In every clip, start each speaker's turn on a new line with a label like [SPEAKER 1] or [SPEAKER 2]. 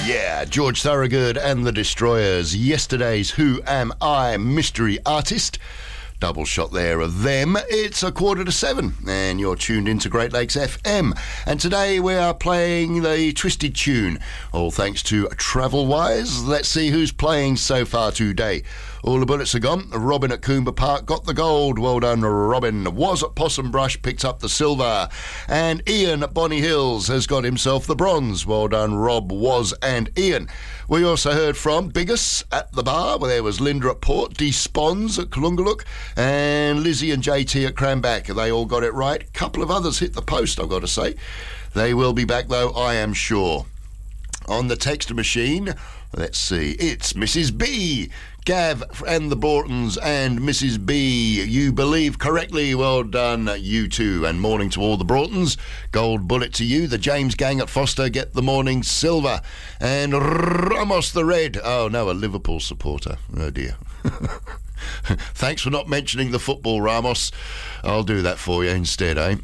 [SPEAKER 1] Yeah, George Thorogood and the Destroyers. Yesterday's Who Am I mystery artist. Double shot there of them. It's 6:45 and you're tuned into Great Lakes FM. And today we are playing the Twisted Tune, all thanks to Travelwise. Let's see who's playing so far today. All the bullets are gone. Robin at Coomber Park got the gold. Well done, Robin. Was at Possum Brush, picked up the silver. And Ian at Bonny Hills has got himself the bronze. Well done, Rob, Was and Ian. We also heard from Biggest at the bar, where there was Linda at Port, Dee Spons at Kalungalook, and Lizzie and JT at Cranback. They all got it right. A couple of others hit the post, I've got to say. They will be back, though, I am sure. On the text machine, let's see, it's Mrs. B. Gav and the Bortons and Mrs. B. You believe correctly. Well done, you too. And morning to all the Bortons. Gold bullet to you. The James gang at Foster get the morning silver. And Ramos the Red. Oh, no, a Liverpool supporter. Oh, dear. Thanks for not mentioning the football, Ramos. I'll do that for you instead, eh?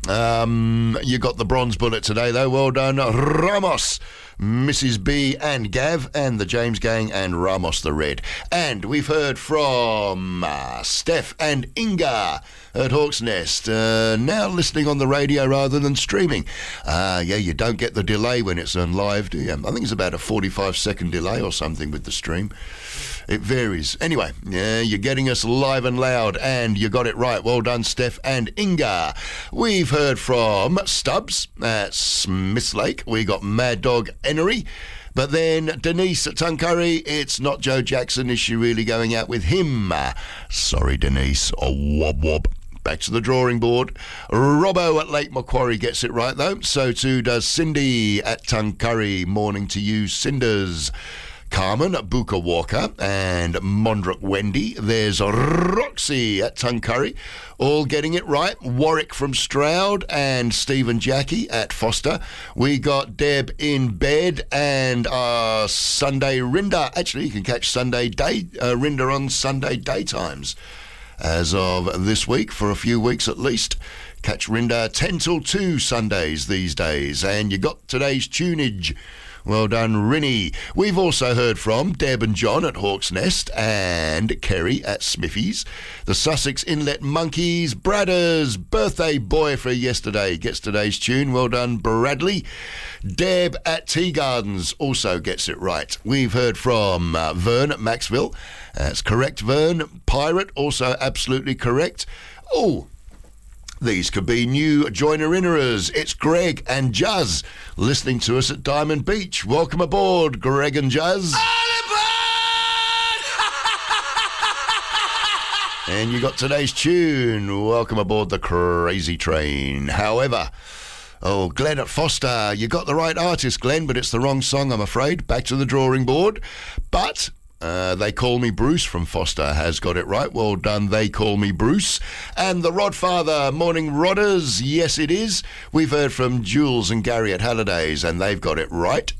[SPEAKER 1] You got the bronze bullet today, though. Well done, Ramos, Mrs. B and Gav and the James gang and Ramos the Red. And we've heard from Steph and Inga at Hawk's Nest. Now listening on the radio rather than streaming. Yeah, you don't get the delay when it's on live, do you? I think it's about a 45-second delay or something with the stream. It varies. Anyway, yeah, you're getting us live and loud, and you got it right. Well done, Steph and Inga. We've heard from Stubbs at Smithslake. We got Mad Dog Enery. But then Denise at Tuncurry, it's not Joe Jackson. Is she really going out with him? Sorry, Denise. Oh, wob wob. Back to the drawing board. Robbo at Lake Macquarie gets it right, though. So too does Cindy at Tuncurry. Morning to you, Cinders. Carmen at Buka Walker and Mondrick Wendy. There's Roxy at Tuncurry, all getting it right. Warwick from Stroud and Stephen Jackie at Foster. We got Deb in bed and Sunday Rinda. Actually, you can catch Sunday day Rinda on Sunday daytimes as of this week for a few weeks at least. Catch Rinda 10 till 2 Sundays these days. And you got today's tunage. Well done, Rinny. We've also heard from Deb and John at Hawk's Nest and Kerry at Smithies. The Sussex Inlet Monkeys. Bradders, birthday boy for yesterday, gets today's tune. Well done, Bradley. Deb at Tea Gardens also gets it right. We've heard from Vern at Maxville. That's correct, Vern. Pirate, also absolutely correct. Oh, these could be new joiner-innerers. It's Greg and Juz listening to us at Diamond Beach. Welcome aboard, Greg and Juz. And you got today's tune. Welcome aboard the Crazy Train. However, Glenn at Foster, you got the right artist, Glenn, but it's the wrong song, I'm afraid. Back to the drawing board. But They Call Me Bruce from Foster has got it right. Well done, They Call Me Bruce. And the Rodfather, Morning Rodders, yes it is. We've heard from Jules and Gary at Hallidays, and they've got it right.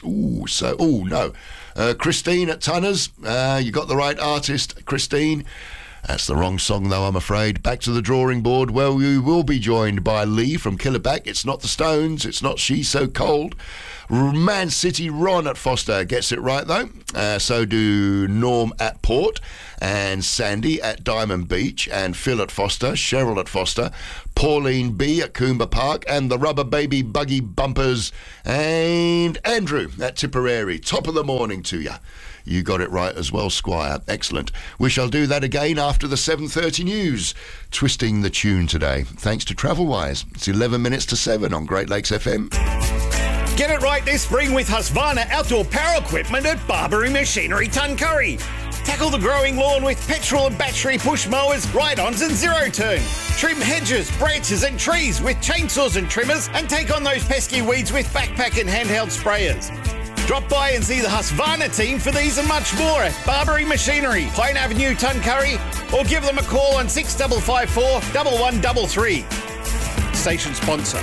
[SPEAKER 1] Christine at Tunners, you got the right artist, Christine. That's the wrong song, though, I'm afraid. Back to the drawing board. Well, we will be joined by Lee from Killerback. It's not the Stones. It's not She's So Cold. Man City Ron at Foster gets it right, though. So do Norm at Port and Sandy at Diamond Beach and Phil at Foster, Cheryl at Foster, Pauline B at Coomber Park and the Rubber Baby Buggy Bumpers and Andrew at Tipperary. Top of the morning to you. You got it right as well, Squire. Excellent. We shall do that again after the 7:30 news. Twisting the tune today. Thanks to Travelwise. It's 11 minutes to 7 on Great Lakes FM.
[SPEAKER 2] Get it right this spring with Husqvarna outdoor power equipment at Barbary Machinery Tuncurry. Tackle the growing lawn with petrol and battery push mowers, ride-ons and zero-turn. Trim hedges, branches and trees with chainsaws and trimmers, and take on those pesky weeds with backpack and handheld sprayers. Drop by and see the Husqvarna team for these and much more at Barbary Machinery, Pine Avenue, Tuncurry, or give them a call on 6554 1133. Station sponsor.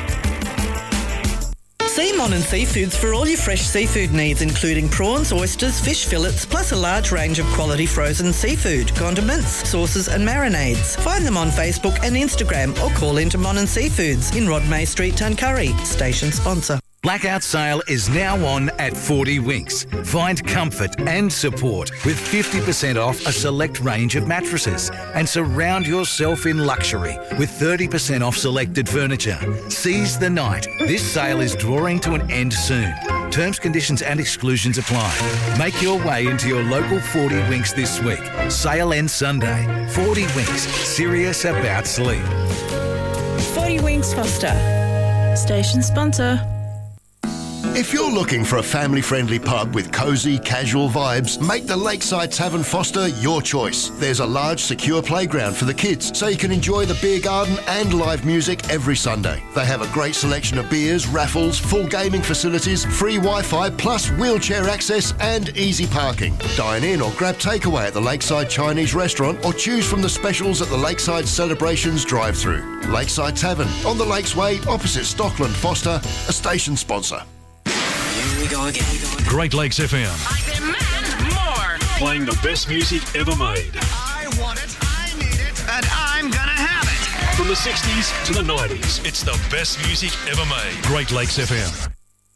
[SPEAKER 3] See Mon and Seafoods for all your fresh seafood needs, including prawns, oysters, fish fillets, plus a large range of quality frozen seafood, condiments, sauces and marinades. Find them on Facebook and Instagram or call into Mon and Seafoods in Rod May Street, Tuncurry. Station sponsor.
[SPEAKER 4] Blackout sale is now on at 40 Winks. Find comfort and support with 50% off a select range of mattresses and surround yourself in luxury with 30% off selected furniture. Seize the night. This sale is drawing to an end soon. Terms, conditions and exclusions apply. Make your way into your local 40 Winks this week. Sale ends Sunday. 40 Winks. Serious about sleep.
[SPEAKER 5] 40 Winks Foster. Station sponsor.
[SPEAKER 1] If you're looking for a family-friendly pub with cosy, casual vibes, make the Lakeside Tavern Foster your choice. There's a large, secure playground for the kids, so you can enjoy the beer garden and live music every Sunday. They have a great selection of beers, raffles, full gaming facilities, free Wi-Fi, plus wheelchair access and easy parking. Dine in or grab takeaway at the Lakeside Chinese restaurant or choose from the specials at the Lakeside Celebrations drive-through. Lakeside Tavern, on the Lakes Way, opposite Stockland Foster, a station sponsor.
[SPEAKER 6] Here we go again.
[SPEAKER 7] Great Lakes FM.
[SPEAKER 6] I demand more.
[SPEAKER 7] Playing the best music ever made.
[SPEAKER 6] I want it, I need it, and I'm gonna have it.
[SPEAKER 7] From the 60s to the 90s, it's the best music ever made. Great Lakes FM.